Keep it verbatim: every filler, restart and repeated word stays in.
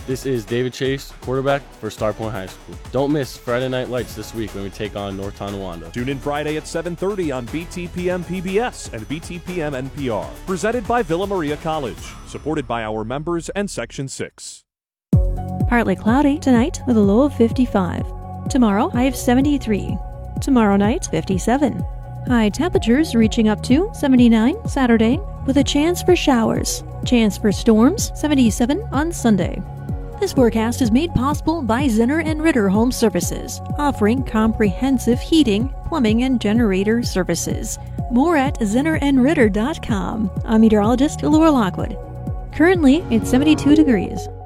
This is David Chase, quarterback for Star Point High School. Don't miss Friday Night Lights this week when we take on North Tonawanda. Tune in Friday at seven thirty on B T P M P B S and B T P M N P R. Presented by Villa Maria College. Supported by our members and Section six. Partly cloudy tonight with a low of fifty-five. Tomorrow, high of seventy-three. Tomorrow night, fifty-seven. High temperatures reaching up to seventy-nine Saturday with a chance for showers. Chance for storms, seventy-seven on Sunday. This forecast is made possible by Zinner and Ritter Home Services, offering comprehensive heating, plumbing, and generator services. More at zinner and ritter dot com. I'm meteorologist Laura Lockwood. Currently, it's seventy-two degrees.